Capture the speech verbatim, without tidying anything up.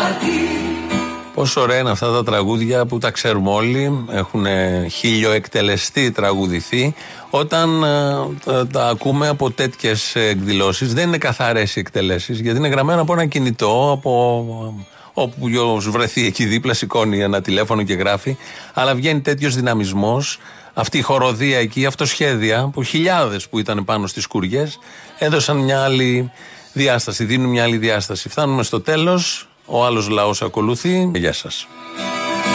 Πόσο ωραία είναι αυτά τα τραγούδια που τα ξέρουμε όλοι, έχουν χιλιοεκτελεστεί, τραγουδηθεί. Όταν ε, τα, τα ακούμε από τέτοιες εκδηλώσεις, δεν είναι καθαρές οι εκτελέσεις, γιατί είναι γραμμένα από ένα κινητό, από όπου βρεθεί εκεί δίπλα, σηκώνει ένα τηλέφωνο και γράφει. Αλλά βγαίνει τέτοιος δυναμισμός, αυτή η χοροδία εκεί, αυτοσχέδια, που χιλιάδες που ήταν πάνω στις σκουριές, έδωσαν μια άλλη διάσταση, δίνουν μια άλλη διάσταση. Φτάνουμε στο τέλος. Ο άλλος λαός ακολουθεί. Γεια σας.